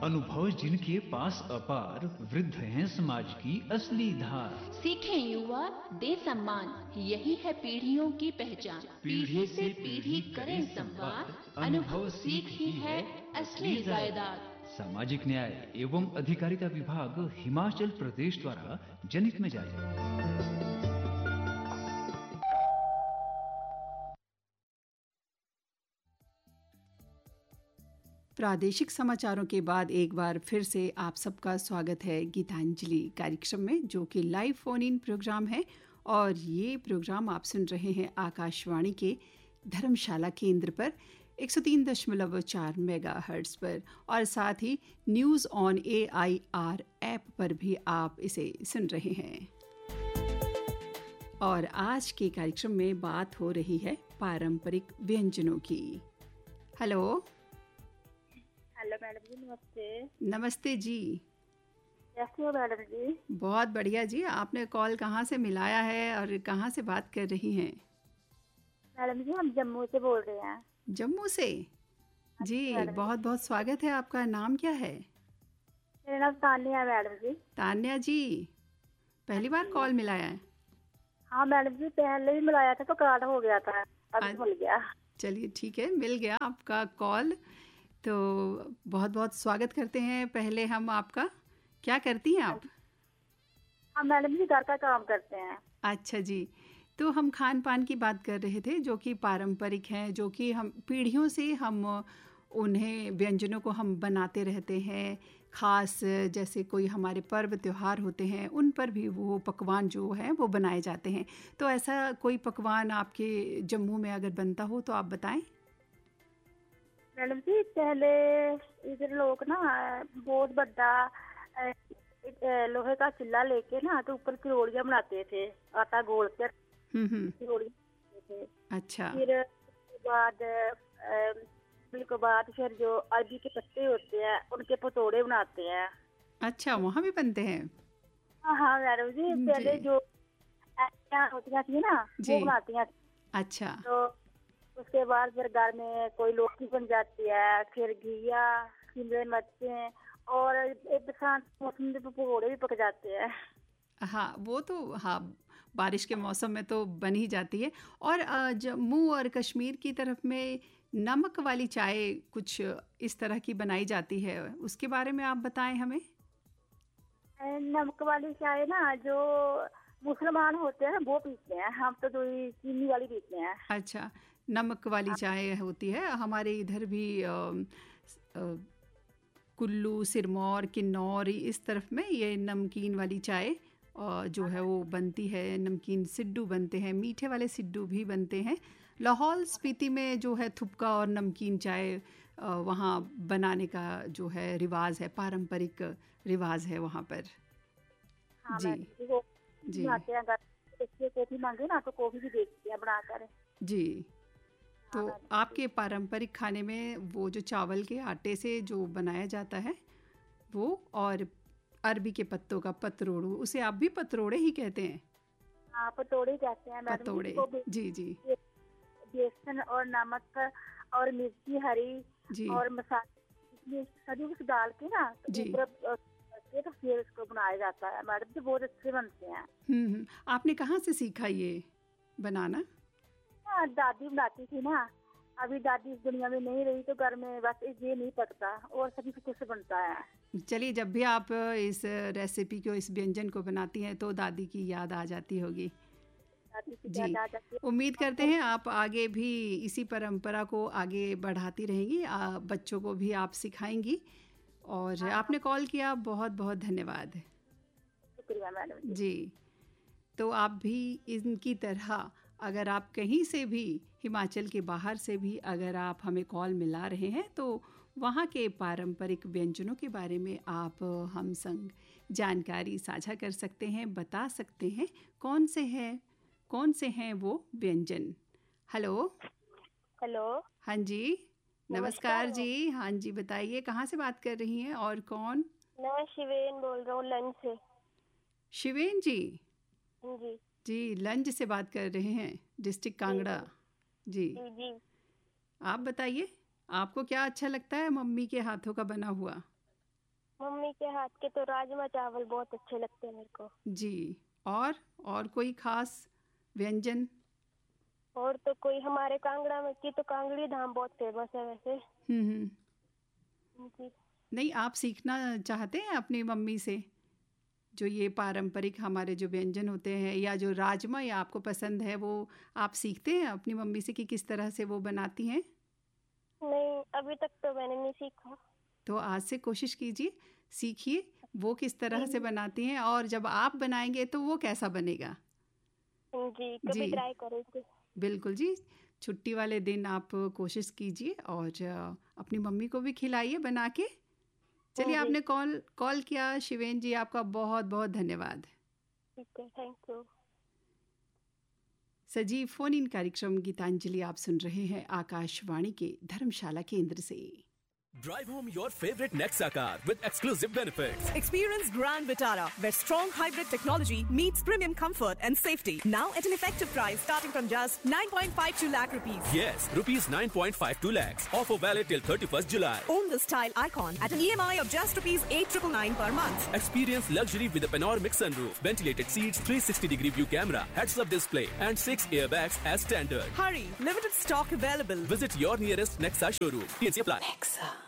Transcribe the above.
अनुभव जिनके पास अपार, वृद्ध हैं समाज की असली धार। सीखें युवा, दे सम्मान, यही है पीढ़ियों की पहचान। पीढ़ी से पीढ़ी करें संवाद, अनुभव सीख ही है असली जायदाद। सामाजिक न्याय एवं अधिकारिता विभाग हिमाचल प्रदेश द्वारा जनहित में जारी। प्रादेशिक समाचारों के बाद एक बार फिर से आप सबका स्वागत है गीतांजलि कार्यक्रम में, जो कि लाइव फोन इन प्रोग्राम है। और ये प्रोग्राम आप सुन रहे हैं आकाशवाणी के धर्मशाला केंद्र पर 103.4 मेगाहर्ट्ज़ पर, और साथ ही न्यूज़ ऑन AIR ऐप पर भी आप इसे सुन रहे हैं। और आज के कार्यक्रम में बात हो रही है पारंपरिक व्यंजनों की। हेलो मैडम जी, नमस्ते। नमस्ते जी। कैसे हो मैडम जी? बहुत बढ़िया जी। आपने कॉल कहाँ से मिलाया है और कहाँ से बात कर रही हैं? मैडम जी, हम जम्मू से बोल रहे हैं। जम्मू से जी, बहुत बहुत स्वागत है आपका। नाम क्या है? मेरा नाम तान्या है मैडम जी। तान्या जी, पहली बार कॉल मिलाया है? हाँ मैडम जी, पहले भी मिलाया था तो कार्ड हो गया था, अब मिल गया। चलिए ठीक है, मिल गया आपका कॉल, तो बहुत बहुत स्वागत करते हैं। पहले हम आपका, क्या करती हैं आप? हाँ मैडम जी, घर का काम करते हैं। अच्छा जी। तो हम खान पान की बात कर रहे थे, जो कि पारंपरिक हैं, जो कि हम पीढ़ियों से हम उन्हें व्यंजनों को हम बनाते रहते हैं। ख़ास जैसे कोई हमारे पर्व त्योहार होते हैं, उन पर भी वो पकवान जो हैं वो बनाए जाते हैं। तो ऐसा कोई पकवान आपके जम्मू में अगर बनता हो तो आप बताएं। मैडम जी, पहले इधर लोग ना बहुत बड़ा लोहे का चूल्हा लेके ना तो ऊपर चिरोड़ियाँ बनाते थे, आटा गोल कर चिरोड़ियाँ बनाते थे। अच्छा। फिर बाद फिर जो अरबी के पत्ते होते हैं उनके पतोड़े बनाते हैं। अच्छा, वहाँ भी बनते हैं? हाँ मैडम जी, पहले जो होती थी ना वो बनाती हैं। अच्छा। तो उसके बाद फिर घर में कोई लौकी बन जाती है, फिर घिया, शिमला मिर्चें, और एक बरसात मौसम में पकौड़े भी पक जाते हैं। हाँ, वो तो हाँ, बारिश के मौसम में तो बन ही जाती है। और जम्मू और कश्मीर की तरफ में नमक वाली चाय कुछ इस तरह की बनाई जाती है, उसके बारे में आप बताएं हमें। नमक वाली चाय ना जो मुसलमान होते हैं वो पीते हैं, हम तो चीनी वाली पीते हैं। अच्छा, नमक वाली चाय होती है। हमारे इधर भी कुल्लू, सिरमौर, किन्नौर, इस तरफ में ये नमकीन वाली चाय जो है वो बनती है। नमकीन सिड्डू बनते हैं, मीठे वाले सिड्डू भी बनते हैं। लाहौल स्पीति में जो है थुपका और नमकीन चाय वहाँ बनाने का जो है रिवाज है, पारंपरिक रिवाज है वहाँ पर। हाँ जी जी, कॉफी मांगे ना तो कॉफी भी देखते हैं बनाकर। जी। तो आपके पारंपरिक खाने में वो जो चावल के आटे से जो बनाया जाता है वो, और अरबी के पत्तों का पतरोड़ू, उसे आप भी पतरोड़े ही कहते हैं? हाँ, पतोड़े कहते हैं मैडम। पतोड़े, जी जी। बेसन और नमक और मिर्ची हरी और मसाले सभी कुछ डाल के ना तो फिर इसको बनाया जाता है मैडम जी, बहुत अच्छे बनते हैं। आपने कहाँ से सीखा ये बनाना? दादी बनाती थी ना, अभी दादी इस दुनिया में नहीं रही तो घर में बस ये नहीं पकता और सभी कुछ बनता है। चलिए, जब भी आप इस रेसिपी को, इस व्यंजन को बनाती हैं तो दादी की याद आ जाती होगी। जी, उम्मीद करते हैं आप आगे भी इसी परंपरा को आगे बढ़ाती रहेंगी, बच्चों को भी आप सिखाएंगी। और आपने कॉल किया, बहुत बहुत धन्यवाद। शुक्रिया मैडम जी। तो आप भी इनकी तरह अगर आप कहीं से भी, हिमाचल के बाहर से भी अगर आप हमें कॉल मिला रहे हैं तो वहाँ के पारंपरिक व्यंजनों के बारे में आप हम संग जानकारी साझा कर सकते हैं, बता सकते हैं कौन से हैं वो व्यंजन। हेलो। हाँ जी, नमस्कार जी। हाँ जी, बताइए कहाँ से बात कर रही हैं और कौन? मैं शिवेन बोल रहा हूँ, लंच से। शिवेन जी? जी जी, लंज से बात कर रहे हैं, डिस्ट्रिक्ट कांगड़ा। जी जी। आप बताइए, आपको क्या अच्छा लगता है मम्मी के हाथों का बना हुआ? मम्मी के हाथ के तो राजमा चावल बहुत अच्छे लगते हैं मेरे को। जी, और कोई खास व्यंजन? और तो कोई हमारे कांगड़ा में की तो कांगड़ी धाम बहुत फेमस है वैसे। जी। नहीं, आप सीखना चाहते हैं अपनी मम्मी से जो ये पारंपरिक हमारे जो व्यंजन होते हैं, या जो राजमा या आपको पसंद है, वो आप सीखते हैं अपनी मम्मी से कि किस तरह से वो बनाती हैं? नहीं, अभी तक तो मैंने नहीं सीखा। तो आज से कोशिश कीजिए, सीखिए वो किस तरह से बनाती हैं, और जब आप बनाएंगे तो वो कैसा बनेगा। जी, कभी ट्राई करेंगे। बिल्कुल जी, छुट्टी वाले दिन आप कोशिश कीजिए और अपनी मम्मी को भी खिलाइए बना के। चलिए, आपने कॉल किया शिवेन जी, आपका बहुत बहुत धन्यवाद। ठीक है, थैंक यू। सजीव फोन इन कार्यक्रम गीतांजलि आप सुन रहे हैं आकाशवाणी के धर्मशाला केंद्र से। Drive home your favorite Nexa car with exclusive benefits. Experience Grand Vitara, where strong hybrid technology meets premium comfort and safety. Now at an effective price starting from just 9.52 lakh rupees. Yes, rupees 9.52 lakhs. Offer valid till 31st July. Own the style icon at an EMI of just rupees 8,999 per month. Experience luxury with a panoramic sunroof, ventilated seats, 360-degree view camera, heads-up display, and 6 airbags as standard. Hurry, limited stock available. Visit your nearest Nexa showroom. TNC apply. Nexa.